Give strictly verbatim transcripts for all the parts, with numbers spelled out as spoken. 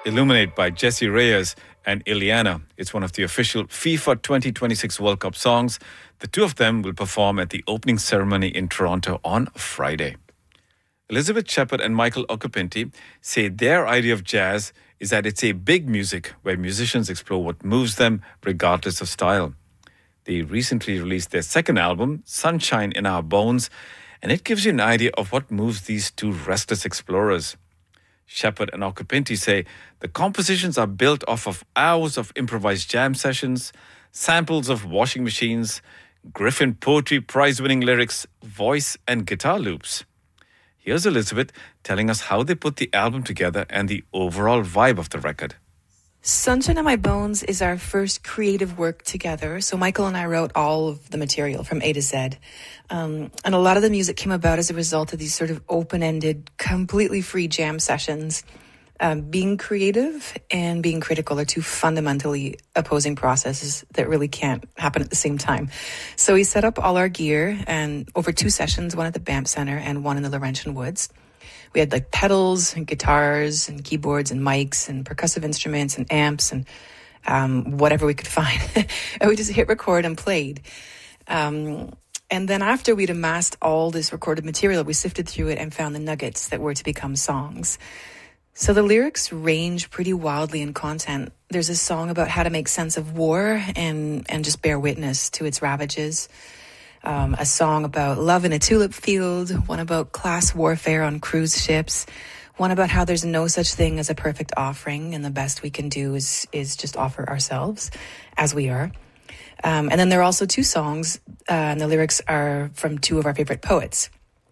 Illuminate by Jesse Reyes and Ileana. It's one of the official FIFA twenty twenty-six World Cup songs. The two of them will perform at the opening ceremony in Toronto on Friday. Elizabeth Shepherd and Michael Occhipinti say their idea of jazz is that it's a big music where musicians explore what moves them regardless of style. They recently released their second album, Sunshine in Our Bones, and it gives you an idea of what moves these two restless explorers. Shepherd and Occhipinti say the compositions are built off of hours of improvised jam sessions, samples of washing machines, Griffin Poetry Prize-winning lyrics, voice and guitar loops. Here's Elizabeth telling us how they put the album together and the overall vibe of the record. Sunshine in My Bones is our first creative work together. So Michael and I wrote all of the material from A to Z. Um, and a lot of the music came about as a result of these sort of open-ended, completely free jam sessions. Um, being creative and being critical are two fundamentally opposing processes that really can't happen at the same time. So we set up all our gear and over two sessions, one at the Banff Centre and one in the Laurentian Woods. We had like pedals and guitars and keyboards and mics and percussive instruments and amps and um, whatever we could find. And we just hit record and played. Um, and then after we'd amassed all this recorded material, we sifted through it and found the nuggets that were to become songs. So the lyrics range pretty wildly in content. There's a song about how to make sense of war and, and just bear witness to its ravages. Um, a song about love in a tulip field, one about class warfare on cruise ships, one about how there's no such thing as a perfect offering and the best we can do is is just offer ourselves as we are. Um, and then there are also two songs, uh, and the lyrics are from two of our favorite poets.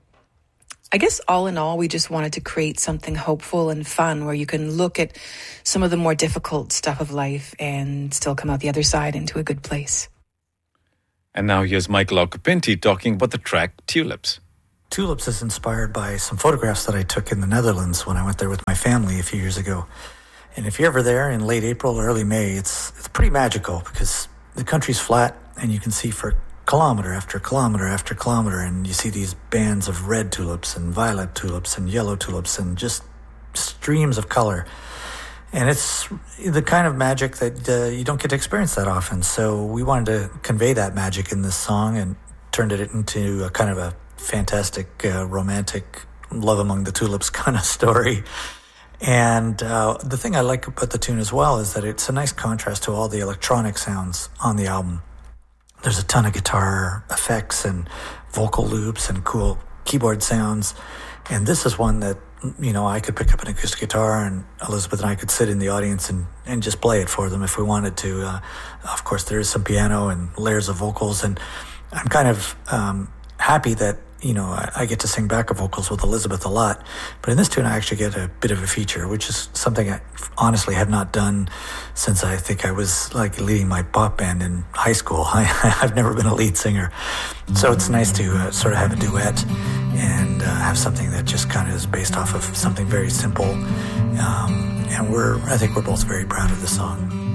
I guess all in all, we just wanted to create something hopeful and fun where you can look at some of the more difficult stuff of life and still come out the other side into a good place. And now here's Michael Occhipinti talking about the track Tulips. Tulips is inspired by some photographs that I took in the Netherlands when I went there with my family a few years ago. And if you're ever there in late April or early May, it's it's pretty magical because the country's flat and you can see for kilometer after kilometer after kilometer, and you see these bands of red tulips and violet tulips and yellow tulips and just streams of color. And it's the kind of magic that uh, you don't get to experience that often. So we wanted to convey that magic in this song and turned it into a kind of a fantastic, uh, romantic, love among the tulips kind of story. And uh, the thing I like about the tune as well is that it's a nice contrast to all the electronic sounds on the album. There's a ton of guitar effects and vocal loops and cool keyboard sounds. And this is one that, you know, I could pick up an acoustic guitar and Elizabeth and I could sit in the audience and, and just play it for them if we wanted to. Uh, of course, there is some piano and layers of vocals. And I'm kind of um, happy that, you know, I, I get to sing backup vocals with Elizabeth a lot. But in this tune, I actually get a bit of a feature, which is something I honestly have not done since I think I was like leading my pop band in high school. I, I've never been a lead singer. So it's nice to uh, sort of have a duet and uh, have something that just kind of is based off of something very simple. Um, and we're, I think we're both very proud of the song.